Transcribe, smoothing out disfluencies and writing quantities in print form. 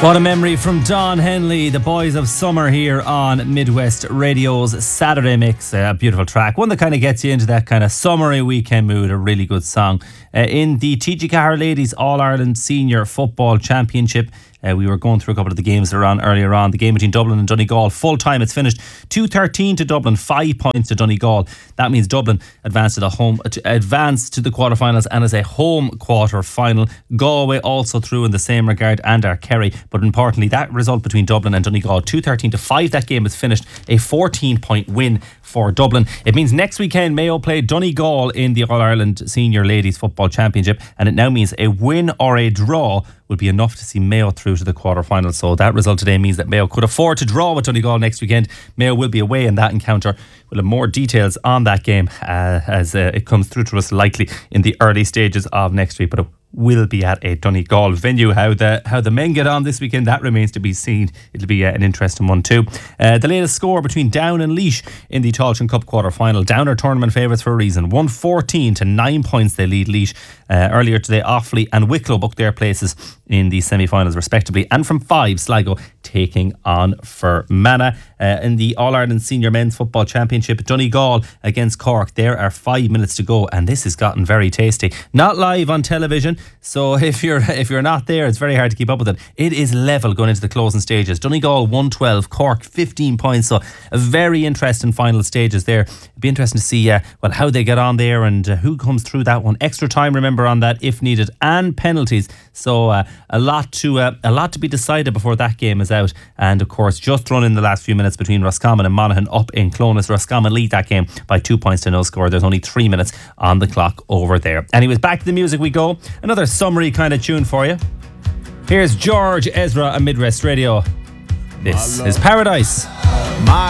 What a memory from Don Henley, the Boys of Summer here on Midwest Radio's Saturday Mix. A beautiful track, one that kind of gets you into that kind of summery weekend mood. A really good song. In the TG Cahir Ladies All-Ireland Senior Football Championship, we were going through a couple of the games that were on earlier on. The game between Dublin and Donegal, full time, it's finished 2-13 to Dublin, 5 points to Donegal. That means Dublin advanced to the quarterfinals and as a home quarter final. Galway also through in the same regard, and our Kerry. But importantly, that result between Dublin and Donegal, 2-13 to 5, that game is finished a 14-point win for Dublin. It means next weekend Mayo play Donegal in the All-Ireland Senior Ladies Football Championship, and it now means a win or a draw would be enough to see Mayo through to the quarterfinals. So that result today means that Mayo could afford to draw with Donegal next weekend. Mayo will be away in that encounter. We'll have more details on that game as it comes through to us likely in the early stages of next week, but it will be at a Donegal venue. How the men get on this weekend, that remains to be seen. It'll be an interesting one too. The latest score between Down and Laois in the Tailteann Cup quarter-final. Down are tournament favourites for a reason. 114 to 9 points they lead Laois. Earlier today, Offaly and Wicklow booked their places in the semi-finals respectively. And from 5, Sligo taking on Fermanagh. In the All-Ireland Senior Men's Football Championship, Donegal against Cork. There are 5 minutes to go, and this has gotten very tasty. Not live on television, so if you're not there, it's very hard to keep up with it. It is level going into the closing stages. Donegal 112, Cork 15 points. So a very interesting final stages there. It'd be interesting to see how they get on there and who comes through that one. Extra time, remember, on that if needed, and penalties. So a lot to be decided before that game is out. And of course, just run in the last few minutes between Roscommon and Monaghan up in Clones. Roscommon lead that game by 2 points to no score. There's only 3 minutes on the clock over there. Anyways, back to the music we go. Another summery kind of tune for you. Here's George Ezra on Midwest Radio. This is Paradise. My